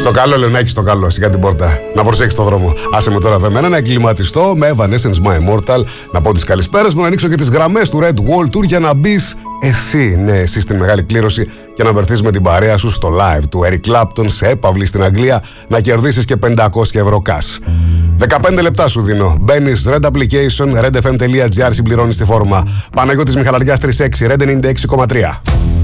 Στο καλό, Λεωνάκη, στο καλό. Σιγά την πόρτα. Να προσέξεις το δρόμο. Άσε με τώρα δεμένα να εγκληματιστώ με Evanescence My Immortal. Να πω τις καλησπέρες μου, να ανοίξω και τις γραμμές του Red Wall Tour για να μπεις εσύ, ναι, εσύ στην μεγάλη κλήρωση και να βρεθείς με την παρέα σου στο live του Eric Clapton σε έπαυλη στην Αγγλία να κερδίσεις και 500 ευρώ cash. 15 λεπτά σου δίνω. Μπαίνεις Red Application, redfm.gr, συμπληρώνεις τη φόρμα. Παναγιώτης Μιχαλαριάς 36, Red 96,3.